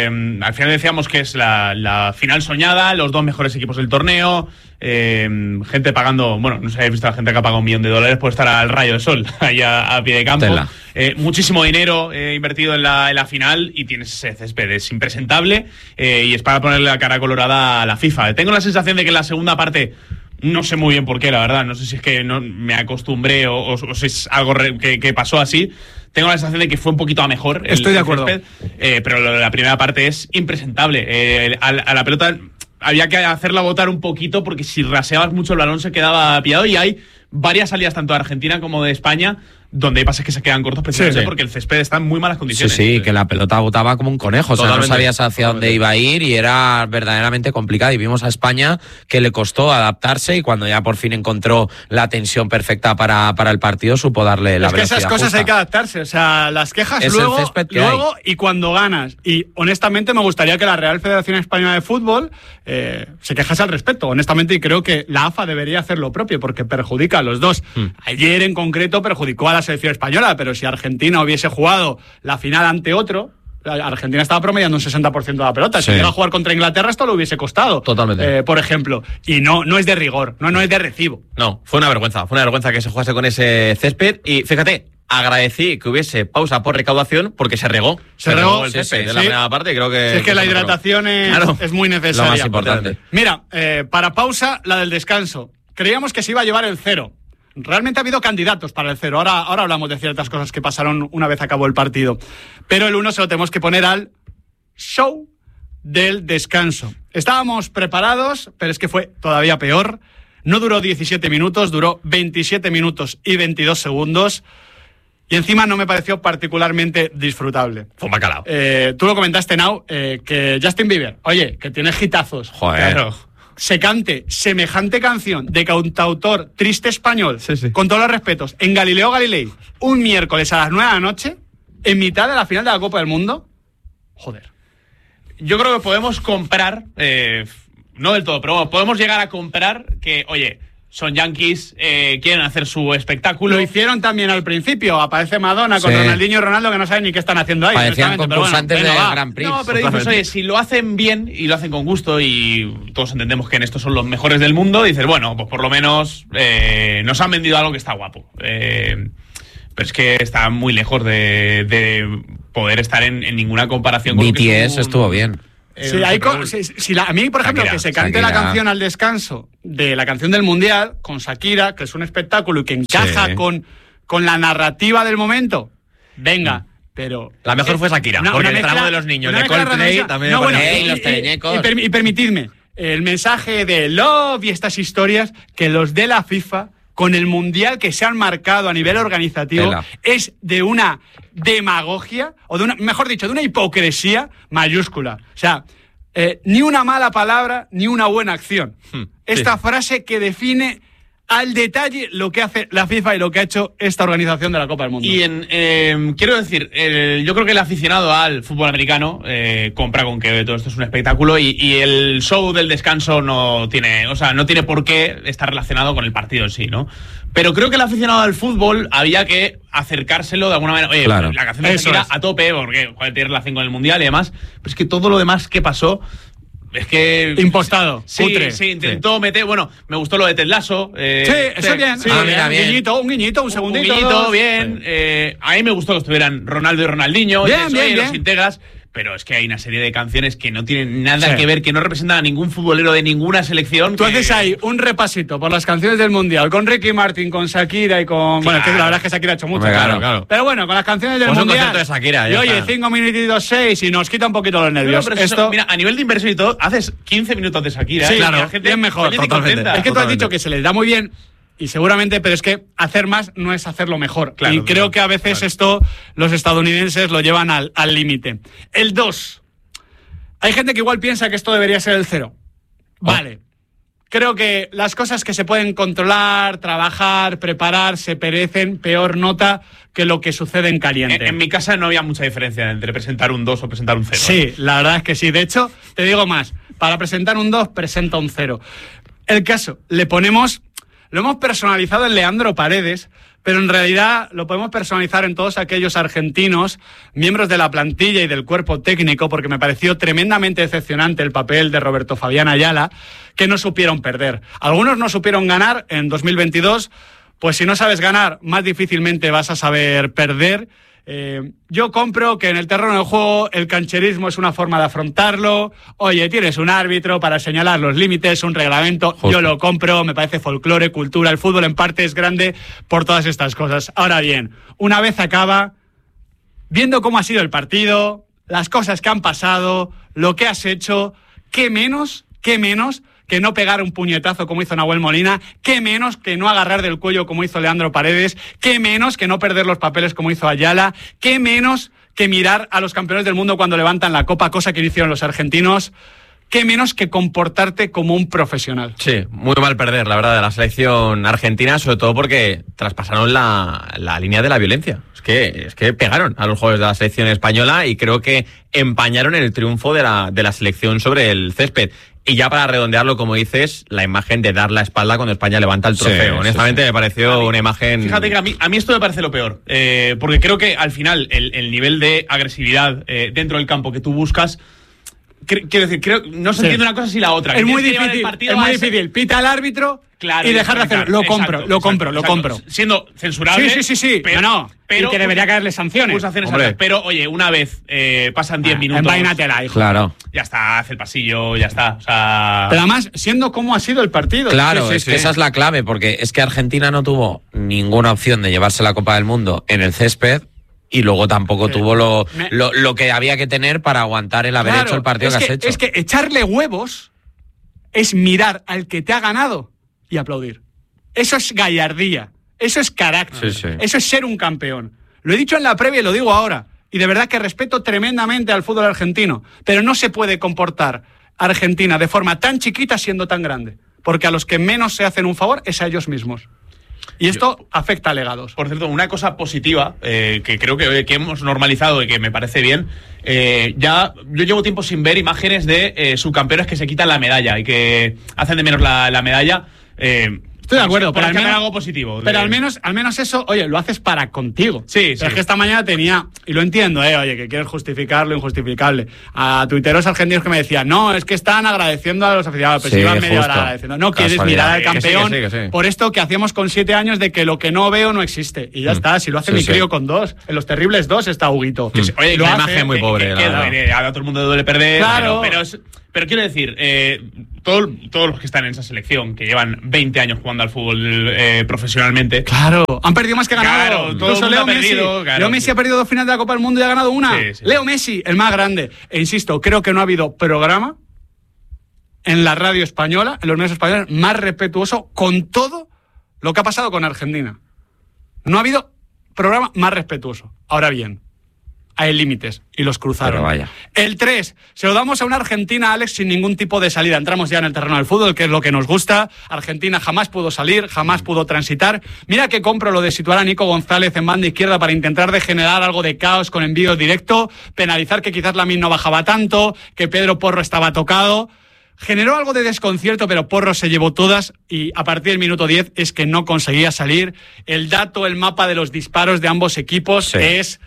[SPEAKER 4] al final decíamos que es la final soñada, los dos mejores equipos del torneo, gente pagando, bueno, no sé si habéis visto a la gente que ha pagado $1 millón por estar al rayo de sol, ahí a pie de campo. Muchísimo dinero invertido en la final y tienes ese césped, es impresentable, y es para ponerle la cara colorada a la FIFA. Tengo la sensación de que en la segunda parte, no sé muy bien por qué, la verdad, no sé si es que no me acostumbré o si es algo que pasó así. Tengo la sensación de que fue un poquito a mejor.
[SPEAKER 1] Estoy de acuerdo.
[SPEAKER 4] Pero lo de la primera parte es impresentable. A la pelota había que hacerla botar un poquito porque si raseabas mucho el balón se quedaba pillado, y hay varias salidas tanto de Argentina como de España donde hay pases que se quedan cortos precisamente porque el césped está en muy malas condiciones.
[SPEAKER 3] Sí, que la pelota botaba como un conejo, o sea, no sabías hacia dónde iba a ir y era verdaderamente complicado. Y vimos a España que le costó adaptarse y cuando ya por fin encontró la tensión perfecta para el partido, supo darle la velocidad.
[SPEAKER 1] Es que esas cosas justa. Hay que adaptarse, o sea, las quejas
[SPEAKER 3] es
[SPEAKER 1] luego y cuando ganas. Y honestamente me gustaría que la Real Federación Española de Fútbol se quejase al respecto, honestamente, y creo que la AFA debería hacer lo propio porque perjudica a los dos. Ayer en concreto perjudicó a la selección española, pero si Argentina hubiese jugado la final ante otro, Argentina estaba promediando un 60% de la pelota. Si llega a jugar contra Inglaterra, esto lo hubiese costado.
[SPEAKER 2] Totalmente.
[SPEAKER 1] Por ejemplo. Y no es de rigor, no es de recibo.
[SPEAKER 2] No, fue una vergüenza que se jugase con ese césped. Y fíjate, agradecí que hubiese pausa por recaudación porque se regó.
[SPEAKER 1] Se regó
[SPEAKER 2] el césped de la primera parte. Creo que
[SPEAKER 1] es que la hidratación es muy necesaria.
[SPEAKER 3] Lo más importante.
[SPEAKER 1] Mira, para pausa, la del descanso. Creíamos que se iba a llevar el 0. Realmente ha habido candidatos para el 0. Ahora hablamos de ciertas cosas que pasaron una vez acabó el partido. Pero el 1 se lo tenemos que poner al show del descanso. Estábamos preparados, pero es que fue todavía peor. No duró 17 minutos, duró 27 minutos y 22 segundos. Y encima no me pareció particularmente disfrutable.
[SPEAKER 2] Fue un bacalao.
[SPEAKER 1] Tú lo comentaste, Nau, que Justin Bieber, oye, que tiene hitazos.
[SPEAKER 3] Joder.
[SPEAKER 1] Claro. Se cante semejante canción de cantautor triste español, con todos los respetos, en Galileo Galilei, un miércoles a las 9 de la noche, en mitad de la final de la Copa del Mundo. Joder.
[SPEAKER 4] Yo creo que podemos comprar, no del todo, pero podemos llegar a comprar que, oye, son yankees, quieren hacer su espectáculo.
[SPEAKER 1] Lo hicieron también al principio. Aparece Madonna con Ronaldinho y Ronaldo, que no saben ni qué están haciendo ahí.
[SPEAKER 3] Parecían concursantes del Grand Prix.
[SPEAKER 4] No, pero dices, oye, si lo hacen bien y lo hacen con gusto y todos entendemos que en esto son los mejores del mundo, dices, bueno, pues por lo menos nos han vendido algo que está guapo. Pero es que está muy lejos de poder estar en ninguna comparación con
[SPEAKER 3] BTS estuvo bien.
[SPEAKER 1] A mí, por ejemplo, que se cante la canción al descanso de la canción del Mundial con Shakira, que es un espectáculo y que encaja con con la narrativa del momento, venga. Pero
[SPEAKER 2] la mejor fue Shakira, porque el tramo de los niños de Coldplay también...
[SPEAKER 1] No, bueno,
[SPEAKER 3] los teleñecos.
[SPEAKER 1] Y permitidme, el mensaje de Love y estas historias, que los de la FIFA, con el mundial que se han marcado a nivel organizativo, es de una demagogia, o de una, mejor dicho, de una hipocresía mayúscula. O sea, ni una mala palabra, ni una buena acción. Esta frase que define al detalle lo que hace la FIFA y lo que ha hecho esta organización de la Copa del Mundo.
[SPEAKER 4] Y quiero decir, yo creo que el aficionado al fútbol americano compra con que todo esto es un espectáculo y el show del descanso no tiene por qué estar relacionado con el partido en sí, ¿no? Pero creo que el aficionado al fútbol había que acercárselo de alguna manera. Oye, claro, la canción de Shakira a tope, porque tiene relación con el mundial y demás. Pero es que todo lo demás que pasó... Es que...
[SPEAKER 1] Impostado,
[SPEAKER 4] sí,
[SPEAKER 1] putre.
[SPEAKER 4] Sí, intentó meter... Bueno, me gustó lo de Ted Lasso.
[SPEAKER 1] Sí, eso bien.
[SPEAKER 4] Sí,
[SPEAKER 1] mira, bien. Un guiñito, un segundito.
[SPEAKER 4] Un guiñito, bien. A mí me gustó que estuvieran Ronaldo y Ronaldinho.
[SPEAKER 1] Bien.
[SPEAKER 4] Los integras. Pero es que hay una serie de canciones que no tienen nada que ver, que no representan a ningún futbolero de ninguna selección.
[SPEAKER 1] Tú haces ahí un repasito por las canciones del Mundial, con Ricky Martin, con Shakira y con... Claro. Bueno, que la verdad es que Shakira ha hecho mucho.
[SPEAKER 2] Claro.
[SPEAKER 1] Pero bueno, con las canciones del
[SPEAKER 2] Mundial...
[SPEAKER 1] un
[SPEAKER 2] concierto de Shakira,
[SPEAKER 1] y oye, 5 minutitos 6 y nos quita un poquito los nervios.
[SPEAKER 4] Pero esto... Mira, a nivel de inversión y todo, haces 15 minutos de Shakira.
[SPEAKER 1] Sí,
[SPEAKER 4] claro.
[SPEAKER 1] La gente es mejor.
[SPEAKER 2] Totalmente.
[SPEAKER 1] Es que tú has dicho que se les da muy bien... Y seguramente, pero es que hacer más no es hacerlo mejor. Claro, y creo que a veces esto los estadounidenses lo llevan al límite. El 2. Hay gente que igual piensa que esto debería ser el 0. Vale. Creo que las cosas que se pueden controlar, trabajar, preparar, se perecen peor nota que lo que sucede en caliente.
[SPEAKER 4] En mi casa no había mucha diferencia entre presentar un 2 o presentar un 0.
[SPEAKER 1] Sí, la verdad es que sí. De hecho, te digo más. Para presentar un 2, presenta un 0. El caso, lo hemos personalizado en Leandro Paredes, pero en realidad lo podemos personalizar en todos aquellos argentinos, miembros de la plantilla y del cuerpo técnico, porque me pareció tremendamente decepcionante el papel de Roberto Fabián Ayala, que no supieron perder. Algunos no supieron ganar en 2022, pues si no sabes ganar, más difícilmente vas a saber perder. Yo compro que en el terreno del juego el cancherismo es una forma de afrontarlo. Oye, tienes un árbitro para señalar los límites, un reglamento. Justo. Yo lo compro, me parece folclore, cultura. El fútbol en parte es grande por todas estas cosas. Ahora bien, una vez acaba, viendo cómo ha sido el partido, las cosas que han pasado, lo que has hecho, qué menos que no pegar un puñetazo como hizo Nahuel Molina, qué menos que no agarrar del cuello como hizo Leandro Paredes, qué menos que no perder los papeles como hizo Ayala, qué menos que mirar a los campeones del mundo cuando levantan la copa, cosa que hicieron los argentinos, qué menos que comportarte como un profesional.
[SPEAKER 2] Sí, muy mal perder, la verdad, de la selección argentina, sobre todo porque traspasaron la línea de la violencia. Es que pegaron a los jugadores de la selección española y creo que empañaron el triunfo de la selección sobre el césped. Y ya para redondearlo, como dices, la imagen de dar la espalda cuando España levanta el trofeo. Sí, honestamente me pareció una imagen...
[SPEAKER 4] Fíjate que a mí esto me parece lo peor. Porque creo que al final el nivel de agresividad dentro del campo que tú buscas... Quiero decir, no se entiende una cosa sin la otra.
[SPEAKER 1] Es muy difícil. Pita al árbitro y dejar de hacerlo. Lo compro.
[SPEAKER 4] Siendo censurable.
[SPEAKER 1] Sí. Pero y que debería caerle sanciones.
[SPEAKER 4] Pero, oye, una vez pasan 10 minutos...
[SPEAKER 1] Envaínatela, hijo.
[SPEAKER 3] Claro.
[SPEAKER 4] Ya está, hace el pasillo, ya está. O sea...
[SPEAKER 1] Pero además, siendo cómo ha sido el partido.
[SPEAKER 3] Claro, es que esa es la clave, porque es que Argentina no tuvo ninguna opción de llevarse la Copa del Mundo en el césped. Y luego tampoco tuvo lo que había que tener para aguantar el haber hecho el partido que has hecho.
[SPEAKER 1] Es que echarle huevos es mirar al que te ha ganado y aplaudir. Eso es gallardía, eso es carácter, eso es ser un campeón. Lo he dicho en la previa y lo digo ahora. Y de verdad que respeto tremendamente al fútbol argentino. Pero no se puede comportar Argentina de forma tan chiquita siendo tan grande. Porque a los que menos se hacen un favor es a ellos mismos. Y esto afecta a legados.
[SPEAKER 4] Por cierto, una cosa positiva que creo que hemos normalizado y que me parece bien, yo llevo tiempo sin ver imágenes de subcampeones que se quitan la medalla y que hacen de menos la medalla.
[SPEAKER 1] Estoy de acuerdo,
[SPEAKER 4] pero al menos algo positivo.
[SPEAKER 1] Pero al menos eso, oye, lo haces para contigo.
[SPEAKER 4] Sí.
[SPEAKER 1] Es que esta mañana tenía, y lo entiendo, oye, que quieres justificar lo injustificable. A tuiteros argentinos que me decían, no, es que están agradeciendo a los aficionados, pero llevan media hora agradeciendo. No quieres mirar al campeón por esto que hacíamos con 7 años de que lo que no veo no existe. Y ya está, si lo hace mi crío con 2. En Los Terribles 2 está Huguito.
[SPEAKER 2] Oye, una imagen muy pobre.
[SPEAKER 4] A todo el mundo le duele perder.
[SPEAKER 1] Claro.
[SPEAKER 4] Pero Pero quiero decir, todos los que están en esa selección, que llevan 20 años jugando al fútbol profesionalmente...
[SPEAKER 1] Claro, han perdido más que ganado.
[SPEAKER 4] Claro, todo el mundo
[SPEAKER 1] Leo
[SPEAKER 4] ha perdido.
[SPEAKER 1] Messi.
[SPEAKER 4] Claro.
[SPEAKER 1] Leo Messi ha perdido 2 finales de la Copa del Mundo y ha ganado una.
[SPEAKER 4] Sí.
[SPEAKER 1] Leo Messi, el más grande. E insisto, creo que no ha habido programa en la radio española, en los medios españoles, más respetuoso con todo lo que ha pasado con Argentina. No ha habido programa más respetuoso. Ahora bien, hay límites y los cruzaron.
[SPEAKER 3] Pero vaya.
[SPEAKER 1] El 3, se lo damos a una Argentina, Alex, sin ningún tipo de salida. Entramos ya en el terreno del fútbol, que es lo que nos gusta. Argentina jamás pudo salir, jamás pudo transitar. Mira que compro lo de situar a Nico González en banda izquierda para intentar de generar algo de caos con envío directo, penalizar que quizás Lamine no bajaba tanto, que Pedro Porro estaba tocado. Generó algo de desconcierto, pero Porro se llevó todas y a partir del minuto 10 es que no conseguía salir. El dato, el mapa de los disparos de ambos equipos
[SPEAKER 3] Sí.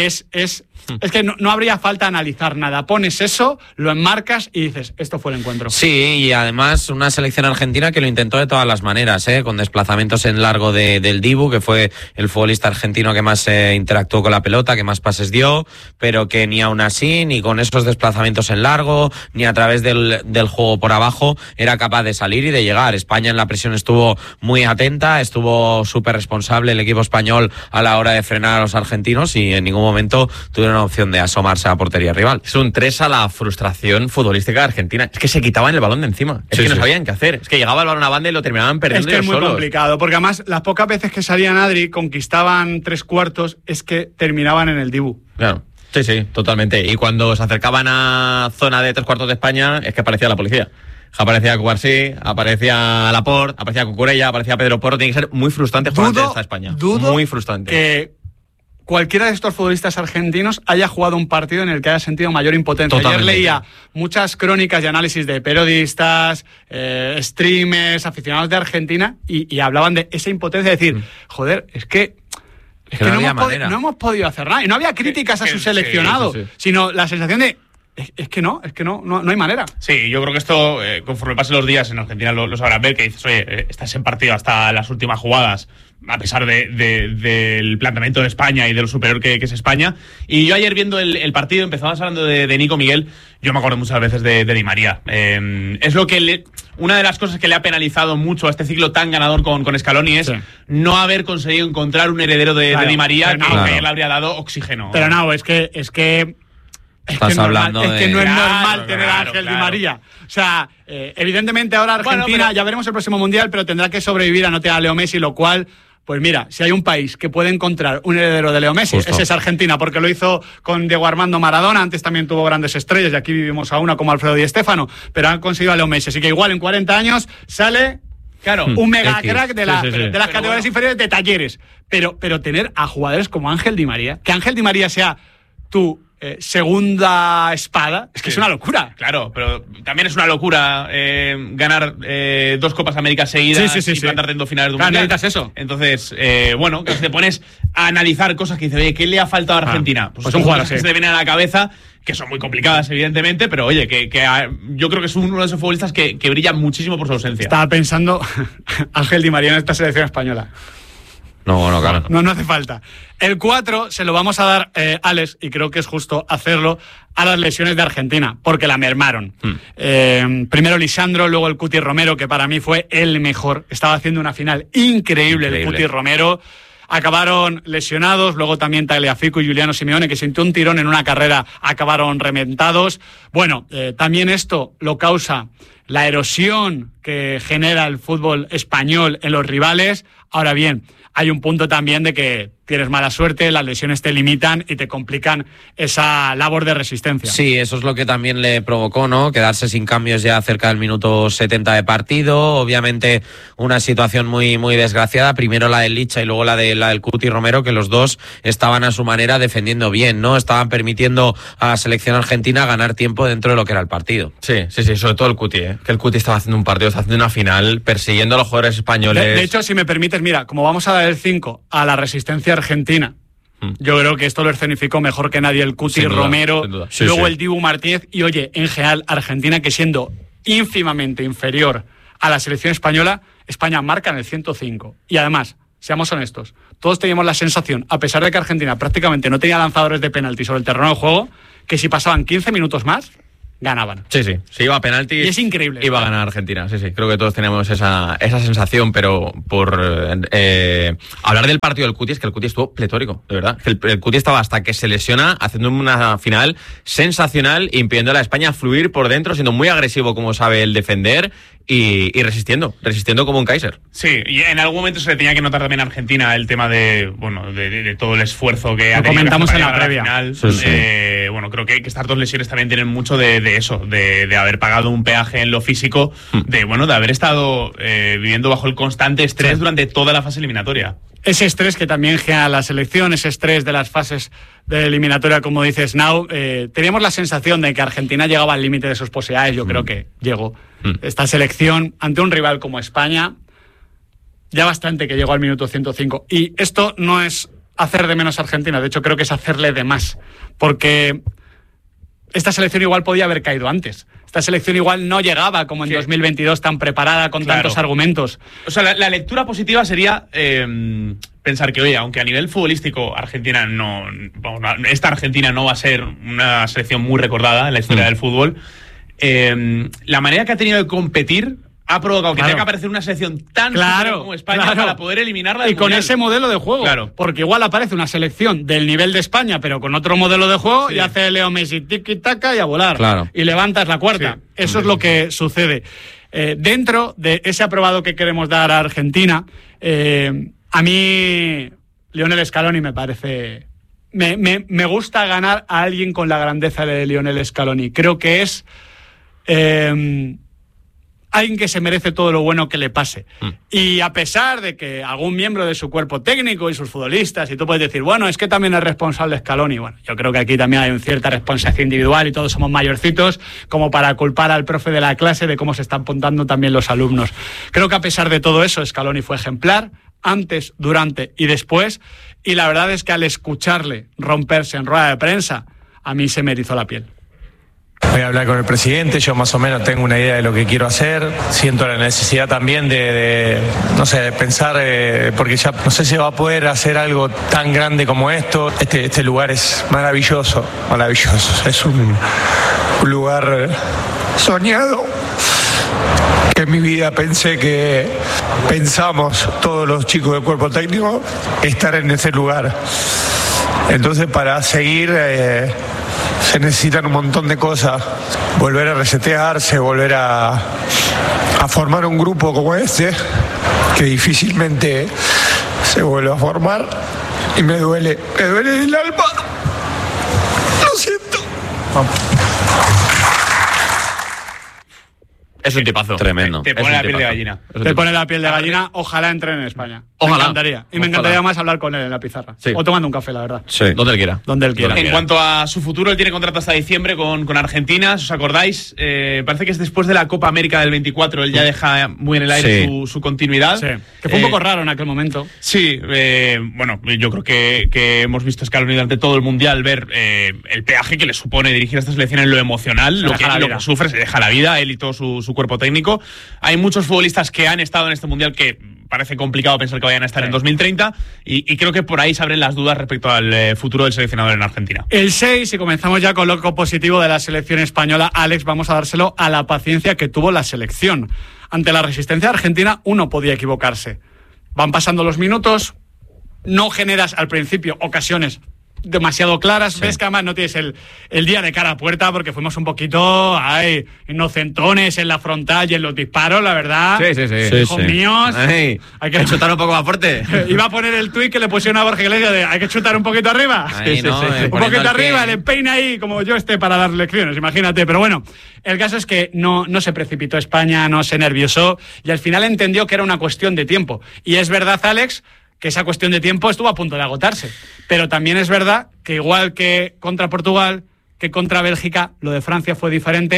[SPEAKER 1] Es que no habría falta analizar nada. Pones eso, lo enmarcas y dices, esto fue el encuentro.
[SPEAKER 3] Sí, y además una selección argentina que lo intentó de todas las maneras, con desplazamientos en largo del Dibu, que fue el futbolista argentino que más interactuó con la pelota, que más pases dio, pero que ni aún así, ni con esos desplazamientos en largo, ni a través del juego por abajo, era capaz de salir y de llegar. España en la presión estuvo muy atenta, estuvo súper responsable el equipo español a la hora de frenar a los argentinos y en ningún momento tuvieron opción de asomarse a la portería rival.
[SPEAKER 2] Es un 3 a la frustración futbolística de Argentina. Es que se quitaban el balón de encima. Es que no sabían qué hacer. Es que llegaba el balón a banda y lo terminaban perdiendo.
[SPEAKER 1] Es que es muy
[SPEAKER 2] solos.
[SPEAKER 1] complicado, porque además las pocas veces que salían Adri, conquistaban 3/4, es que terminaban en el Dibu.
[SPEAKER 2] Claro. Sí, totalmente. Y cuando se acercaban a zona de 3/4 de España, es que aparecía la policía. Aparecía Cubarsí, aparecía Laporte, aparecía Cucurella, aparecía Pedro Porro. Tiene que ser muy frustrante jugar ante esta España. Muy frustrante.
[SPEAKER 1] Que cualquiera de estos futbolistas argentinos haya jugado un partido en el que haya sentido mayor impotencia.
[SPEAKER 2] Totalmente.
[SPEAKER 1] Ayer leía muchas crónicas y análisis de periodistas, streamers, aficionados de Argentina y hablaban de esa impotencia, de decir, joder, es que no hemos podido hacer nada. Y no había críticas a su seleccionado, sino la sensación de es que no hay manera.
[SPEAKER 4] Sí, yo creo que esto, conforme pasen los días en Argentina lo sabrás ver, que dices, oye, estás en partido hasta las últimas jugadas, a pesar del planteamiento de España y de lo superior que es España. Y yo ayer viendo el partido, empezamos hablando de Nico Miguel, yo me acuerdo muchas veces de Di María. Es lo que una de las cosas que le ha penalizado mucho a este ciclo tan ganador con Scaloni es no haber conseguido encontrar un heredero de Di María que ayer le habría dado oxígeno.
[SPEAKER 1] Pero no, es que no es normal tener a Ángel Di María. O sea, evidentemente ahora Argentina, ya veremos el próximo Mundial, pero tendrá que sobrevivir a no tener a Leo Messi, lo cual, pues mira, si hay un país que puede encontrar un heredero de Leo Messi, ese es Argentina, porque lo hizo con Diego Armando Maradona, antes también tuvo grandes estrellas, y aquí vivimos a una como Alfredo Di Stéfano, pero han conseguido a Leo Messi. Así que igual en 40 años sale... Claro, un mega crack de las categorías inferiores de Talleres. Pero tener a jugadores como Ángel Di María, que Ángel Di María sea tu segunda espada, es que es una locura.
[SPEAKER 4] Claro, pero también es una locura ganar 2 Copas Américas seguidas y plantarte en 2 finales de un mundial.
[SPEAKER 1] Necesitas eso.
[SPEAKER 4] Entonces, que te pones a analizar cosas que dices, oye, ¿qué le ha faltado a Argentina? Pues son cosas que se te vienen a la cabeza, que son muy complicadas, evidentemente, pero oye, que yo creo que es uno de esos futbolistas que brilla muchísimo por su ausencia.
[SPEAKER 1] Estaba pensando Ángel Di María en esta selección española.
[SPEAKER 3] No, claro.
[SPEAKER 1] No hace falta. El 4 se lo vamos a dar, Alex, y creo que es justo hacerlo, a las lesiones de Argentina, porque la mermaron. Primero Lisandro, luego el Cuti Romero, que para mí fue el mejor. Estaba haciendo una final increíble. El Cuti Romero. Acabaron lesionados, luego también Tagliafico y Giuliano Simeone, que sintió un tirón en una carrera, acabaron reventados. Bueno, también esto lo causa la erosión que genera el fútbol español en los rivales. Ahora bien, hay un punto también de que tienes mala suerte, las lesiones te limitan y te complican esa labor de resistencia.
[SPEAKER 3] Sí, eso es lo que también le provocó, ¿no? Quedarse sin cambios ya cerca del minuto 70 de partido. Obviamente una situación muy, muy desgraciada. Primero la del Licha y luego la del Cuti Romero, que los dos estaban a su manera defendiendo bien, ¿no? Estaban permitiendo a la selección argentina ganar tiempo dentro de lo que era el partido.
[SPEAKER 2] Sí, sobre todo el Cuti, que el Cuti estaba haciendo un partido, está haciendo una final, persiguiendo a los jugadores españoles.
[SPEAKER 1] De hecho, si me permites, mira, como vamos a dar el 5 a la resistencia argentina, yo creo que esto lo escenificó mejor que nadie el Cuti Romero, luego el Dibu Martínez y, oye, en general, Argentina, que siendo ínfimamente inferior a la selección española, España marca en el 105. Y además, seamos honestos, todos teníamos la sensación, a pesar de que Argentina prácticamente no tenía lanzadores de penalti sobre el terreno de juego, que si pasaban 15 minutos más, ganaban.
[SPEAKER 2] Sí, se iba a penaltis.
[SPEAKER 1] Y es increíble.
[SPEAKER 2] Iba a ganar Argentina, sí. Creo que todos teníamos esa sensación, pero por hablar del partido del Cuti, es que el Cuti estuvo pletórico, de verdad. El Cuti estaba hasta que se lesiona, haciendo una final sensacional, impidiendo a la España fluir por dentro, siendo muy agresivo como sabe el defender y resistiendo como un Kaiser.
[SPEAKER 4] Sí, y en algún momento se le tenía que notar también a Argentina el tema de todo el esfuerzo que ha tenido.
[SPEAKER 1] Comentamos en la previa.
[SPEAKER 4] Final. Sí. Creo que estas dos lesiones también tienen mucho de eso, de haber pagado un peaje en lo físico, de haber estado viviendo bajo el constante estrés durante toda la fase eliminatoria.
[SPEAKER 1] Ese estrés que también genera la selección, ese estrés de las fases de eliminatoria, como dices, Nau, teníamos la sensación de que Argentina llegaba al límite de sus posibilidades. Yo creo que llegó. Esta selección, ante un rival como España, ya bastante que llegó al minuto 105. Y esto no es hacer de menos a Argentina, de hecho creo que es hacerle de más, porque esta selección igual podía haber caído antes. Esta selección igual no llegaba como en 2022 tan preparada con tantos argumentos.
[SPEAKER 4] O sea, la lectura positiva sería pensar que, oye, aunque a nivel futbolístico Argentina esta Argentina no va a ser una selección muy recordada en la historia del fútbol, la manera que ha tenido de competir ha provocado que tenga que aparecer una selección tan superior como España para poder eliminarla del
[SPEAKER 1] y con
[SPEAKER 4] mundial.
[SPEAKER 1] Ese modelo de juego.
[SPEAKER 4] Claro.
[SPEAKER 1] Porque igual aparece una selección del nivel de España, pero con otro modelo de juego, y hace Leo Messi tiki-taka y a volar.
[SPEAKER 3] Claro.
[SPEAKER 1] Y levantas la cuarta. Sí. Eso es lo que sucede. Dentro de ese aprobado que queremos dar a Argentina, a mí Lionel Scaloni me parece... Me gusta ganar a alguien con la grandeza de Lionel Scaloni. Creo que es... alguien que se merece todo lo bueno que le pase. Y a pesar de que algún miembro de su cuerpo técnico y sus futbolistas, y tú puedes decir, bueno, es que también es responsable Scaloni. Bueno, yo creo que aquí también hay una cierta responsabilidad individual y todos somos mayorcitos como para culpar al profe de la clase de cómo se están apuntando también los alumnos. Creo que a pesar de todo eso, Scaloni fue ejemplar antes, durante y después, y la verdad es que al escucharle romperse en rueda de prensa, a mí se me erizó la piel.
[SPEAKER 16] Voy a hablar con el presidente, yo más o menos tengo una idea de lo que quiero hacer, siento la necesidad también de pensar, porque ya no sé si va a poder hacer algo tan grande como esto. Este lugar es maravilloso, es un lugar soñado, que en mi vida pensamos todos los chicos del cuerpo técnico, estar en ese lugar. Entonces para seguir... se necesitan un montón de cosas, volver a resetearse, volver a formar un grupo como este, que difícilmente se vuelve a formar, y me duele el alma, lo siento.
[SPEAKER 2] Es un tipazo.
[SPEAKER 3] Tremendo.
[SPEAKER 4] Te pone la piel de gallina.
[SPEAKER 1] Te pone la piel de gallina. Ojalá entre en España.
[SPEAKER 2] Ojalá.
[SPEAKER 1] Me encantaría. Y me encantaría más hablar con él en la pizarra.
[SPEAKER 2] Sí.
[SPEAKER 1] O tomando un café, la verdad.
[SPEAKER 2] Sí. Donde él quiera.
[SPEAKER 4] En cuanto a su futuro, él tiene contrato hasta diciembre con Argentina. ¿Os acordáis? Parece que es después de la Copa América del 24. Él ya deja muy en el aire su continuidad.
[SPEAKER 1] Sí. Que fue un poco raro en aquel momento.
[SPEAKER 4] Sí. Yo creo que hemos visto a Scaloni durante todo el Mundial ver el peaje que le supone dirigir a esta selección en lo emocional. Lo que sufre, se deja la vida, él y todo su cuerpo técnico. Hay muchos futbolistas que han estado en este Mundial que parece complicado pensar que vayan a estar en 2030 y creo que por ahí se abren las dudas respecto al futuro del seleccionador en Argentina.
[SPEAKER 1] El 6, y comenzamos ya con lo positivo de la selección española, Alex, vamos a dárselo a la paciencia que tuvo la selección. Ante la resistencia argentina, uno podía equivocarse. Van pasando los minutos, no generas al principio ocasiones demasiado claras, ves que además no tienes el día de cara a puerta, porque fuimos un poquito inocentones en la frontal y en los disparos, la verdad.
[SPEAKER 2] Sí.
[SPEAKER 1] Hijos míos.
[SPEAKER 2] Hay que chutar un poco más fuerte.
[SPEAKER 1] Iba a poner el tuit que le pusieron a Borja Iglesias de hay que chutar un poquito arriba. Un poquito arriba, le peina ahí como yo esté para dar lecciones, imagínate. Pero bueno, el caso es que no se precipitó España, no se nerviosó y al final entendió que era una cuestión de tiempo. Y es verdad, Alex, que esa cuestión de tiempo estuvo a punto de agotarse. Pero también es verdad que igual que contra Portugal, que contra Bélgica, lo de Francia fue diferente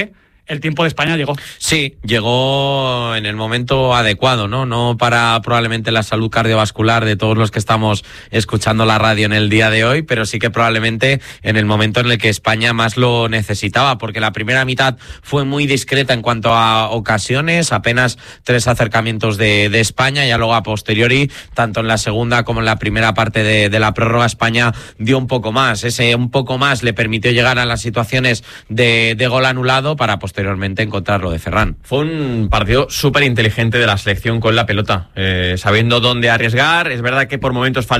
[SPEAKER 1] el tiempo de España llegó.
[SPEAKER 3] Sí, llegó en el momento adecuado, ¿no? No para probablemente la salud cardiovascular de todos los que estamos escuchando la radio en el día de hoy, pero sí que probablemente en el momento en el que España más lo necesitaba, porque la primera mitad fue muy discreta en cuanto a ocasiones, apenas 3 acercamientos de España, y luego a posteriori, tanto en la segunda como en la primera parte de la prórroga, España dio un poco más. Ese un poco más le permitió llegar a las situaciones de gol anulado para posteriormente encontrar lo de Ferran.
[SPEAKER 2] Fue un partido súper inteligente de la selección con la pelota, sabiendo dónde arriesgar. Es verdad que por momentos faltó